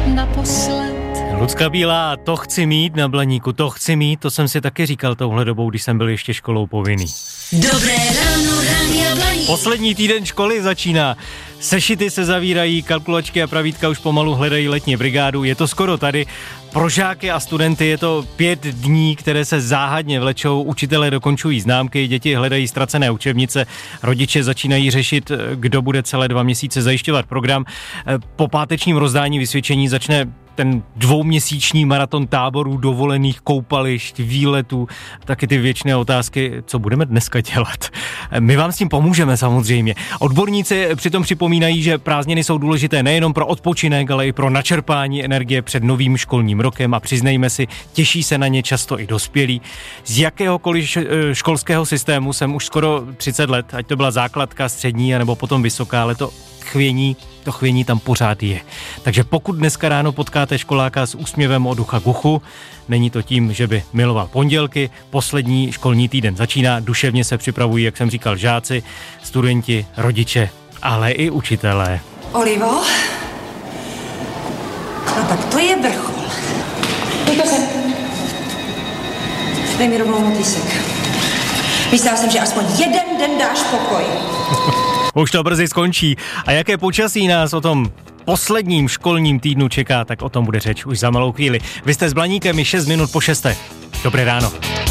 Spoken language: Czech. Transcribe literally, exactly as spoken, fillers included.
naposled. Lucka Bílá, to chci mít na Blaníku, to chci mít, to jsem si taky říkal touhle dobou, když jsem byl ještě školou povinný. Dobré ráno, Rádia Blaník. Poslední týden školy začíná. Sešity se zavírají, kalkulačky a pravítka už pomalu hledají letní brigádu, je to skoro tady. Pro žáky a studenty je to pět dní, které se záhadně vlečou, učitelé dokončují známky, děti hledají ztracené učebnice, rodiče začínají řešit, kdo bude celé dva měsíce zajišťovat program. Po pátečním rozdání vysvědčení začne ten dvouměsíční maraton táborů, dovolených, koupališť, výletů, taky ty věčné otázky, co budeme dneska dělat. My vám s tím pomůžeme samozřejmě. Odborníci přitom připomínají, že prázdniny jsou důležité nejenom pro odpočinek, ale i pro načerpání energie před novým školním rokem a přiznejme si, těší se na ně často i dospělí. Z jakéhokoliv školského systému jsem už skoro třicet let, ať to byla základka, střední, anebo potom vysoká, ale to chvění, to chvění tam pořád je. Takže pokud dneska ráno potkáte školáka s úsměvem od ucha k uchu, není to tím, že by miloval pondělky, poslední školní týden začíná, duševně se připravují, jak jsem říkal, žáci, studenti, rodiče, ale i učitelé. Olivo? No tak to je vrchol. Pojďte sem. Dej mi rovnou motýsek. Myslela jsem, že aspoň jeden den dáš pokoj. Už to brzy skončí. A jaké počasí nás o tom posledním školním týdnu čeká, tak o tom bude řeč už za malou chvíli. Vy jste s Blaníkem i šest minut po šesté. Dobré ráno.